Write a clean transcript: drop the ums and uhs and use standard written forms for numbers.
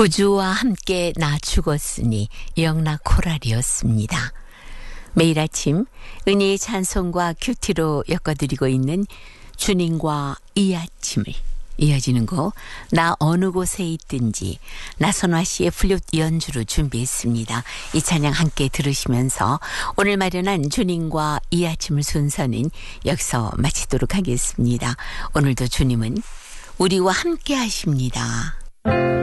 구주와 함께 나 죽었으니 영락 코랄이었습니다. 매일 아침 은혜의 찬송과 큐티로 엮어드리고 있는 주님과 이 아침을 이어지는 곡 나 어느 곳에 있든지 나선화 씨의 플룻 연주로 준비했습니다. 이 찬양 함께 들으시면서 오늘 마련한 주님과 이 아침을 순서는 여기서 마치도록 하겠습니다. 오늘도 주님은 우리와 함께 하십니다.